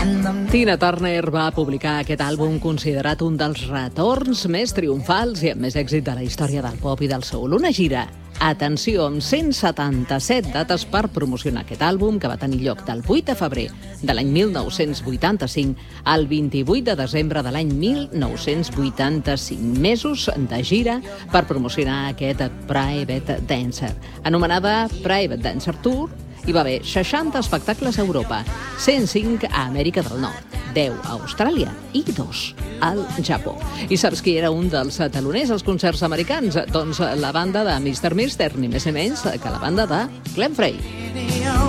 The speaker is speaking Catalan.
Tina Turner va publicar aquest àlbum considerat un dels retorns més triomfals i amb més èxit de la història del pop i del soul. Una gira, atenció, amb 177 dates per promocionar aquest àlbum, que va tenir lloc del 8 de febrer de l'any 1985 al 28 de desembre de l'any 1985. Mesos de gira per promocionar aquest Private Dancer. Anomenada Private Dancer Tour, hi va haver 60 espectacles a Europa, 105 a Amèrica del Nord, 10 a Austràlia i 2 al Japó. I saps qui era un dels teloners als concerts americans? Doncs la banda de Mr. Mister, ni més ni menys que la banda de Glenn Frey.